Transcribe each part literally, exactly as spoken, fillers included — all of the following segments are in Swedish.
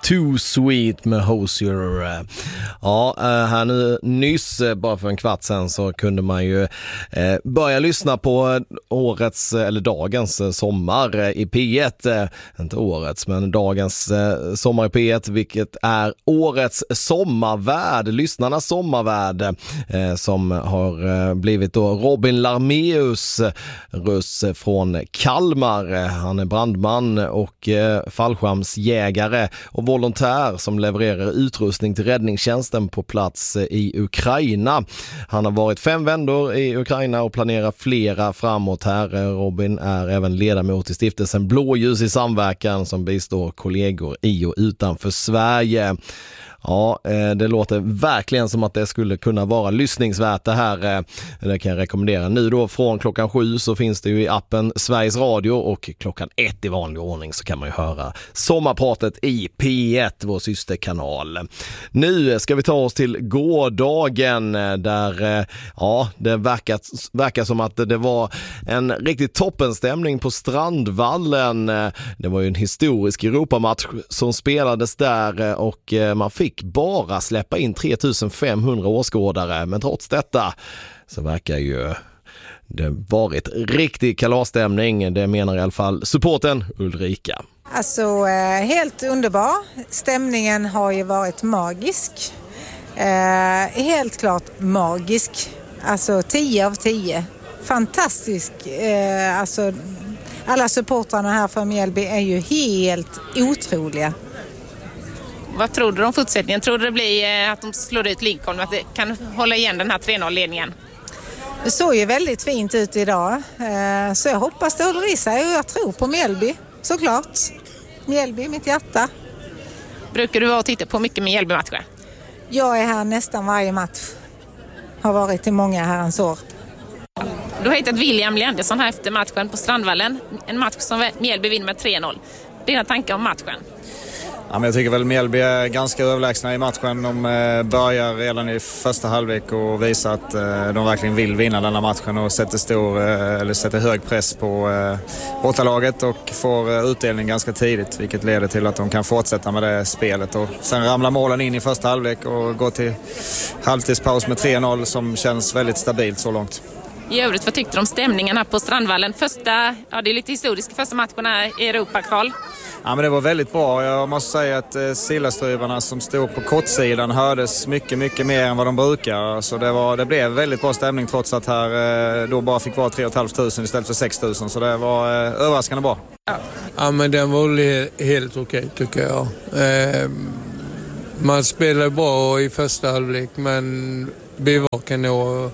Too Sweet med Hozier. Ja, här nu nyss, bara för en kvart sedan, så kunde man ju eh, börja lyssna på årets, eller dagens sommar i P ett. Inte årets, men dagens eh, sommar i P ett, vilket är årets sommarvärd, lyssnarnas sommarvärd, eh, som har eh, blivit då Robin Larmeus, russ från Kalmar. Han är brandman och eh, fallskärmsjägare och volontär som levererar utrustning till räddningstjänsten på plats i Ukraina. Han har varit fem vändor i Ukraina och planerar flera framåt här. Robin är även ledamot i stiftelsen Blåljus i samverkan som bistår kollegor i och utanför Sverige. Ja, det låter verkligen som att det skulle kunna vara lyssningsvärt det här. Det kan jag rekommendera. Nu då från klockan sju så finns det ju i appen Sveriges Radio, och klockan ett i vanlig ordning så kan man ju höra sommarpratet i P ett, vår systerkanal. Nu ska vi ta oss till gårdagen där ja, det verkar, verkar som att det var en riktigt toppenstämning på Strandvallen. Det var ju en historisk Europamatch som spelades där och man fick bara släppa in tre tusen femhundra åskådare, men trots detta så verkar ju det varit riktig kalasstämning. Det menar i alla fall supporten Ulrika. Alltså helt underbar. Stämningen har ju varit magisk. Eh, helt klart magisk. Alltså tio av tio. Fantastisk. Eh, alltså alla supportrarna här från Mjällby är ju helt otroliga. Vad tror du om fortsättningen? Tror du det blir att de slår ut Lincoln, att det kan hålla igen den här tre noll-ledningen? Det såg ju väldigt fint ut idag. Så jag hoppas det håller i sig och jag tror på Mjällby, såklart. Mjällby, mitt hjärta. Brukar du vara och titta på mycket med Mjällby-matcher? Jag är här nästan varje match. Har varit i många herrans år. Du har hittat William Leandersson här efter matchen på Strandvallen. En match som Mjällby vinner med tre noll. Dina tankar om matchen? Ja, men jag tycker väl Mjällby är ganska överlägsna i matchen. De eh, börjar redan i första halvlek och visar att eh, de verkligen vill vinna denna matchen och sätter, stor, eh, eller sätter hög press på eh, bortalaget och får eh, utdelning ganska tidigt, vilket leder till att de kan fortsätta med det spelet. Och sen ramlar målen in i första halvlek och går till halvtidspaus med tre noll som känns väldigt stabilt så långt. I övrigt, vad tyckte du om stämningarna på Strandvallen? Första, ja, det är lite historiskt, första matcherna i Europakval. Ja, men det var väldigt bra. Jag måste säga att eh, Sillaströvarna som stod på kortsidan hördes mycket, mycket mer än vad de brukar. Så det, var, det blev väldigt bra stämning trots att här eh, då bara fick vara tre och ett halvt tusen istället för sex tusen. Så det var eh, överraskande bra. Ja. ja, men den var helt okej tycker jag. Eh, man spelade bra i första halvlek, men bevaken och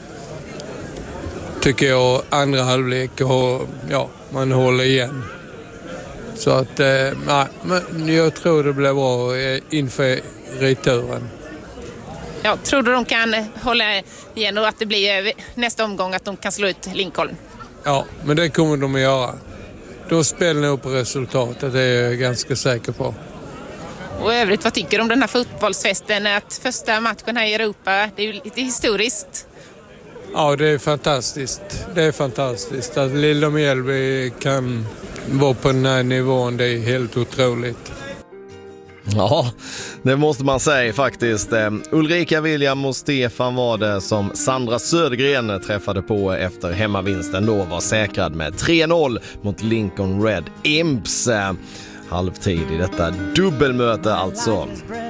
tycker jag andra halvlek och ja, man håller igen. Så att, eh, nej, men jag tror det blir bra inför returen. Ja, tror du de kan hålla igen och att det blir nästa omgång att de kan slå ut Lincoln? Ja, men det kommer de att göra. De spelar nog på resultatet, det är jag ganska säker på. Och i övrigt, vad tycker du om den här fotbollsfesten? Att första matchen här i Europa, det är ju lite historiskt. Ja, det är fantastiskt. Det är fantastiskt att Lilla Mjällby kan vara på den här nivån. Det är helt otroligt. Ja, det måste man säga faktiskt. Ulrika, William och Stefan var det som Sandra Södergren träffade på efter hemmavinsten. Då var säkrad med tre noll mot Lincoln Red Imps. Halvtid i detta dubbelmöte alltså.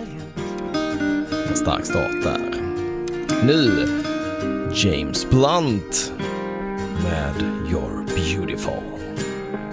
En stark start där. Nu James Blunt med You're Beautiful.